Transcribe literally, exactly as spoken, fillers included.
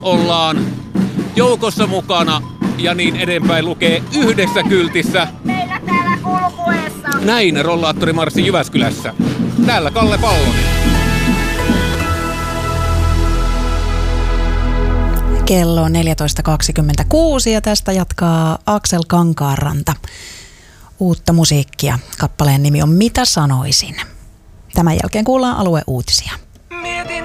ollaan joukossa mukana ja niin edespäin lukee yhdessä kyltissä. Meillä täällä kulkuessa. Näin rollaattorimarssi Jyväskylässä. Täällä Kalle Pallonen. Kello on neljätoista kaksikymmentäkuusi ja tästä jatkaa Aksel Kankaanranta. Uutta musiikkia. Kappaleen nimi on Mitä sanoisin. Tämän jälkeen kuullaan alueuutisia.